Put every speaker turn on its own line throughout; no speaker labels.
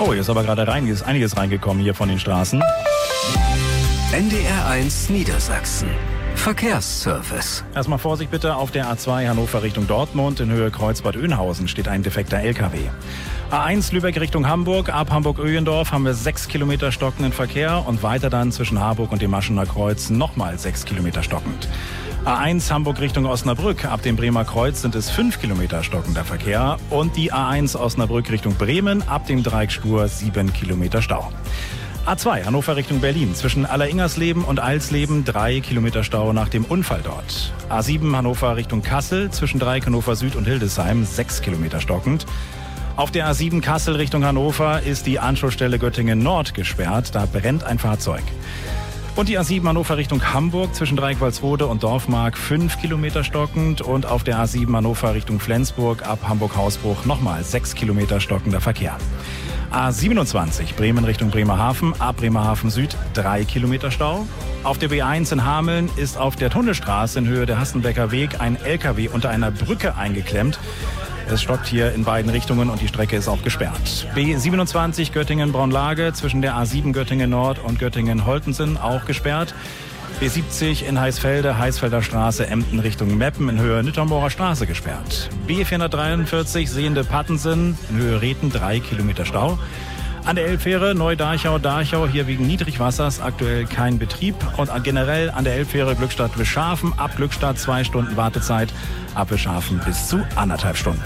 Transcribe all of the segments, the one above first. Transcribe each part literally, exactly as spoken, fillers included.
Oh, hier ist aber gerade rein, ist einiges reingekommen hier von den Straßen.
N D R eins Niedersachsen. Verkehrsservice.
Erstmal Vorsicht bitte, auf der A zwei Hannover Richtung Dortmund in Höhe Kreuzbad-Oeynhausen steht ein defekter L K W. A eins Lübeck Richtung Hamburg, ab Hamburg-Öhlendorf haben wir sechs Kilometer stockenden Verkehr und weiter dann zwischen Harburg und dem Maschener Kreuz nochmal sechs Kilometer stockend. A eins Hamburg Richtung Osnabrück, ab dem Bremer Kreuz sind es fünf Kilometer stockender Verkehr und die A eins Osnabrück Richtung Bremen, ab dem Dreieck Stur sieben Kilometer Stau. A zwei Hannover Richtung Berlin, zwischen Alleringersleben und Alsleben drei Kilometer Stau nach dem Unfall dort. A sieben Hannover Richtung Kassel, zwischen Dreieck Hannover Süd und Hildesheim sechs Kilometer stockend. Auf der A sieben Kassel Richtung Hannover ist die Anschlussstelle Göttingen Nord gesperrt, da brennt ein Fahrzeug. Und die A sieben Hannover Richtung Hamburg, zwischen Dreieck Walsrode und Dorfmark fünf Kilometer stockend und auf der A sieben Hannover Richtung Flensburg ab Hamburg-Hausbruch nochmal sechs Kilometer stockender Verkehr. A siebenundzwanzig Bremen Richtung Bremerhaven, ab Bremerhaven Süd drei Kilometer Stau. Auf der B eins in Hameln ist auf der Tunnelstraße in Höhe der Hassenbecker Weg ein L K W unter einer Brücke eingeklemmt. Es stoppt hier in beiden Richtungen und die Strecke ist auch gesperrt. B siebenundzwanzig Göttingen-Braunlage zwischen der A sieben Göttingen Nord und Göttingen-Holtensen auch gesperrt. B siebzig in Heisfelde, Heisfelder Straße, Emden Richtung Meppen in Höhe Nittermorer Straße gesperrt. B vierhundertdreiundvierzig Sehende-Pattensen in Höhe Reten drei Kilometer Stau. An der Elbfähre Neu-Darchau-Darchau hier wegen Niedrigwassers aktuell kein Betrieb. Und generell an der Elbfähre Glückstadt-Wischhafen ab Glückstadt zwei Stunden Wartezeit, ab Wischhafen bis zu anderthalb Stunden.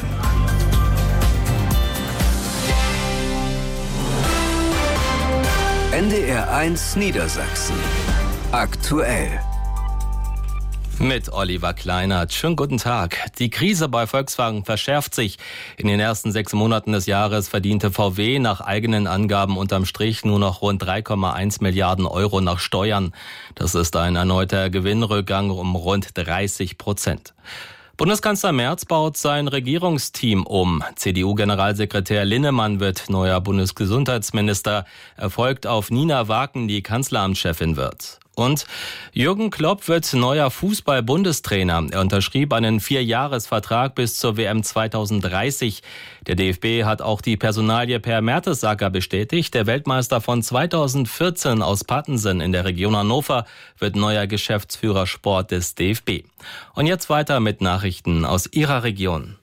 N D R eins Niedersachsen. Aktuell.
Mit Oliver Kleinert. Schönen guten Tag. Die Krise bei Volkswagen verschärft sich. In den ersten sechs Monaten des Jahres verdiente V W nach eigenen Angaben unterm Strich nur noch rund drei Komma eins Milliarden Euro nach Steuern. Das ist ein erneuter Gewinnrückgang um rund dreißig Prozent. Bundeskanzler Merz baut sein Regierungsteam um. C D U-Generalsekretär Linnemann wird neuer Bundesgesundheitsminister. Er folgt auf Nina Waken, die Kanzleramtschefin wird. Und Jürgen Klopp wird neuer Fußball-Bundestrainer. Er unterschrieb einen Vierjahresvertrag bis zur W M zweitausenddreißig. Der D F B hat auch die Personalie Per Mertesacker bestätigt. Der Weltmeister von zweitausendvierzehn aus Pattensen in der Region Hannover wird neuer Geschäftsführer Sport des D F B. Und jetzt weiter mit Nachrichten aus Ihrer Region.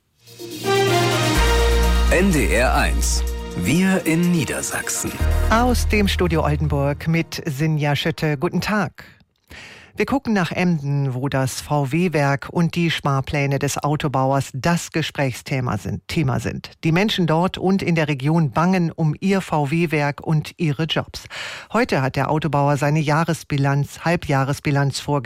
N D R eins. Wir in Niedersachsen.
Aus dem Studio Oldenburg mit Sinja Schütte. Guten Tag. Wir gucken nach Emden, wo das V W-Werk und die Sparpläne des Autobauers das Gesprächsthema sind, Thema sind. Die Menschen dort und in der Region bangen um ihr V W-Werk und ihre Jobs. Heute hat der Autobauer seine Jahresbilanz, Halbjahresbilanz vorgestellt.